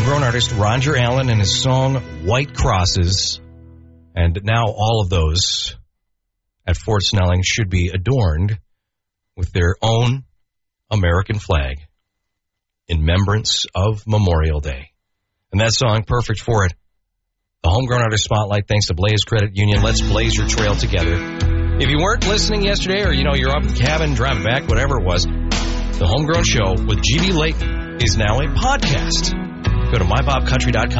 homegrown artist Roger Allen and his song White Crosses. And now all of those at Fort Snelling should be adorned with their own American flag in remembrance of Memorial Day. And that song, perfect for it. The Homegrown Artist Spotlight, thanks to Blaze Credit Union. Let's blaze your trail together. If you weren't listening yesterday, or you're up in the cabin, driving back, whatever it was, the Homegrown Show with G.B. Layton is now a podcast. Go to mybobcountry.com.